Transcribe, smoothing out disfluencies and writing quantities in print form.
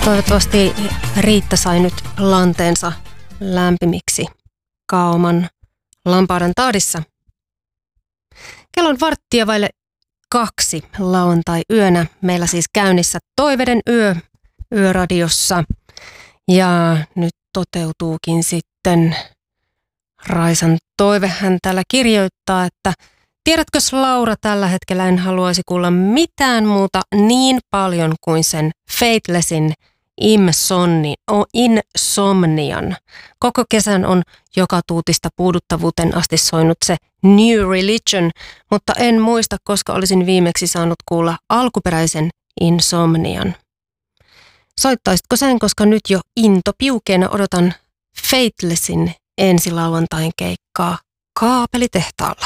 Toivottavasti Riitta sai nyt lanteensa lämpimiksi Kaoman lampaadan taadissa. Kello on 1:02 lauantai-yönä. Meillä siis käynnissä Toiveiden yö Yöradiossa. Ja nyt toteutuukin sitten Raisan toive. Hän täällä kirjoittaa, että tiedätkös Laura, tällä hetkellä en haluaisi kuulla mitään muuta niin paljon kuin sen Faithlessin Insomnian. Koko kesän on joka tuutista puuduttavuuteen asti soinut se New Religion, mutta en muista, koska olisin viimeksi saanut kuulla alkuperäisen Insomnian. Soittaisitko sen, koska nyt jo into piukeena odotan Faithlessin ensi lauantain keikkaa Kaapelitehtaalla.